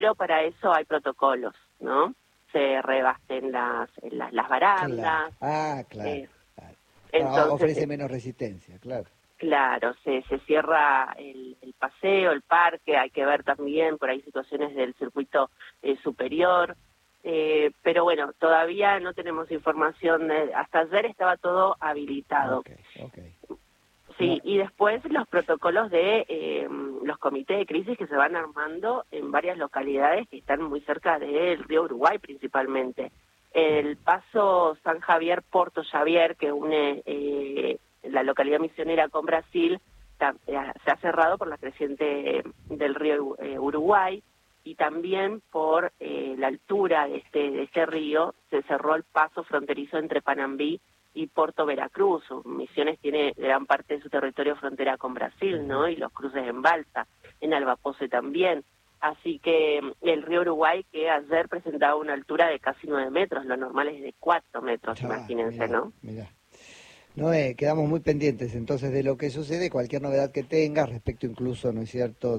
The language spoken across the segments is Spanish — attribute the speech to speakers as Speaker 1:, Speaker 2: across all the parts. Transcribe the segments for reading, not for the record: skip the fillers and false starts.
Speaker 1: pero para eso hay protocolos, ¿no? Se rebasten las barandas.
Speaker 2: Claro. Claro.
Speaker 1: Entonces,
Speaker 2: ofrece menos resistencia, claro.
Speaker 1: Claro, se cierra el paseo, el parque, hay que ver también por ahí situaciones del circuito superior, pero bueno, todavía no tenemos información, hasta ayer estaba todo habilitado.
Speaker 2: Okay.
Speaker 1: Sí, y después los protocolos de los comités de crisis que se van armando en varias localidades que están muy cerca del río Uruguay principalmente. El paso San Javier-Porto Xavier, que une la localidad misionera con Brasil, se ha cerrado por la creciente del río Uruguay, y también por la altura de este río se cerró el paso fronterizo entre Panambí y Puerto Veracruz. Misiones tiene gran parte de su territorio frontera con Brasil, ¿no? Y los cruces en balsa, en Albacose también. Así que el río Uruguay, que ayer presentaba una altura de casi 9 metros, lo normal es de 4 metros, imagínense, ¿no?
Speaker 2: Mirá. Noé, quedamos muy pendientes entonces de lo que sucede, cualquier novedad que tengas respecto incluso, ¿no es cierto?,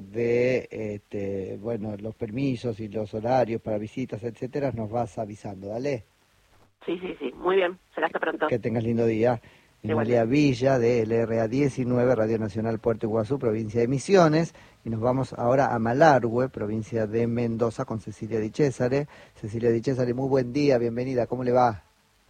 Speaker 2: de los permisos y los horarios para visitas, etcétera, nos vas avisando, ¿dale?
Speaker 1: Sí, muy bien, será hasta pronto.
Speaker 2: Que tengas lindo día. Emilia Villa, de LRA 19, Radio Nacional Puerto Iguazú, provincia de Misiones, y nos vamos ahora a Malargüe, provincia de Mendoza, con Cecilia Di Cesare. Cecilia Di Cesare, muy buen día, bienvenida, ¿cómo le va?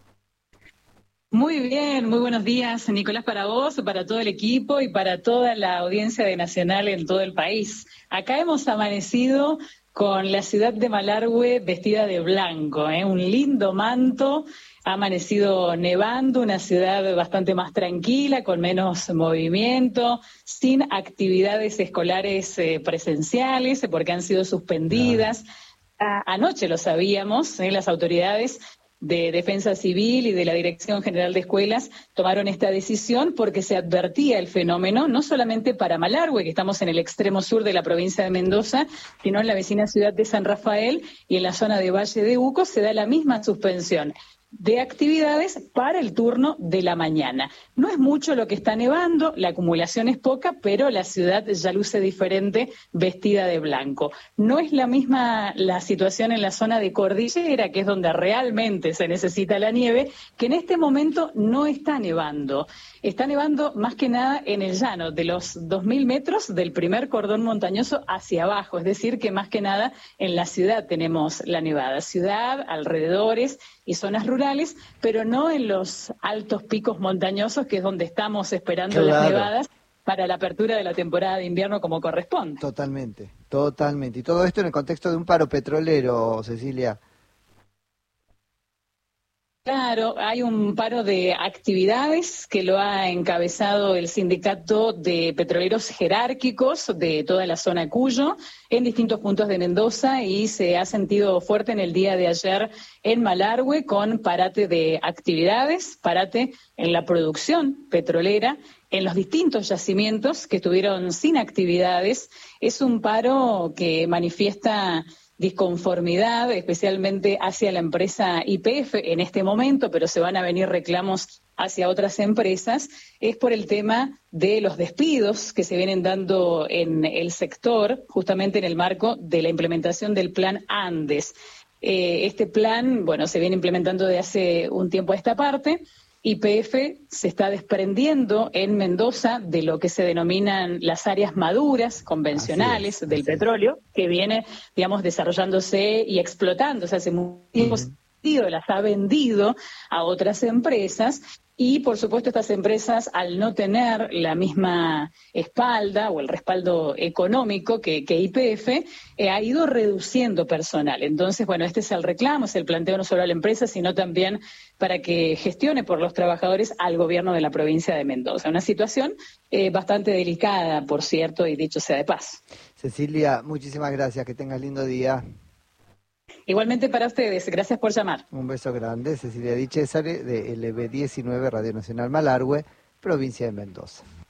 Speaker 3: Muy bien, muy buenos días, Nicolás, para vos, para todo el equipo y para toda la audiencia de Nacional en todo el país. Acá hemos amanecido con la ciudad de Malargüe vestida de blanco, un lindo manto, ha amanecido nevando, una ciudad bastante más tranquila, con menos movimiento, sin actividades escolares presenciales, porque han sido suspendidas. Anoche lo sabíamos, las autoridades de Defensa Civil y de la Dirección General de Escuelas tomaron esta decisión porque se advertía el fenómeno, no solamente para Malargüe, que estamos en el extremo sur de la provincia de Mendoza, sino en la vecina ciudad de San Rafael y en la zona de Valle de Uco se da la misma suspensión de actividades para el turno de la mañana. No es mucho lo que está nevando, la acumulación es poca, pero la ciudad ya luce diferente vestida de blanco. No es la misma la situación en la zona de Cordillera, que es donde realmente se necesita la nieve, que en este momento no está nevando. Está nevando más que nada en el llano, de los 2.000 metros del primer cordón montañoso hacia abajo, es decir, que más que nada en la ciudad tenemos la nevada. Ciudad, alrededores y zonas rurales, pero no en los altos picos montañosos, que es donde estamos esperando las nevadas para la apertura de la temporada de invierno como corresponde.
Speaker 2: Totalmente. Y todo esto en el contexto de un paro petrolero, Cecilia.
Speaker 3: Claro, hay un paro de actividades que lo ha encabezado el sindicato de petroleros jerárquicos de toda la zona Cuyo en distintos puntos de Mendoza y se ha sentido fuerte en el día de ayer en Malargüe con parate de actividades, parate en la producción petrolera, en los distintos yacimientos que estuvieron sin actividades. Es un paro que manifiesta disconformidad, especialmente hacia la empresa YPF en este momento, pero se van a venir reclamos hacia otras empresas, es por el tema de los despidos que se vienen dando en el sector, justamente en el marco de la implementación del plan Andes. Este plan, se viene implementando de hace un tiempo a esta parte. YPF se está desprendiendo en Mendoza de lo que se denominan las áreas maduras, convencionales del petróleo, que viene, desarrollándose y explotándose hace mucho tiempo, las ha vendido a otras empresas. Y, por supuesto, estas empresas, al no tener la misma espalda o el respaldo económico que YPF, ha ido reduciendo personal. Entonces, este es el reclamo, es el planteo no solo a la empresa, sino también para que gestione por los trabajadores al gobierno de la provincia de Mendoza. Una situación bastante delicada, por cierto, y dicho sea de paso.
Speaker 2: Cecilia, muchísimas gracias, que tengas lindo día.
Speaker 3: Igualmente para ustedes, gracias por llamar.
Speaker 2: Un beso grande, Cecilia Di Cesare, de LB19, Radio Nacional Malargüe, provincia de Mendoza.